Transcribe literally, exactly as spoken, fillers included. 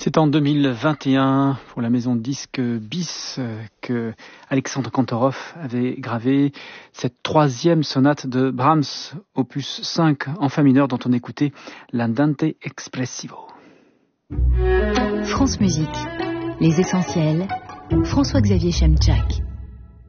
C'est en deux mille vingt et un, pour la maison de disques Bis, que Alexandre Kantorov avait gravé cette troisième sonate de Brahms, opus cinq en fa mineur, dont on écoutait l'Andante Expressivo. France Musique, les essentiels, François-Xavier Chemczak.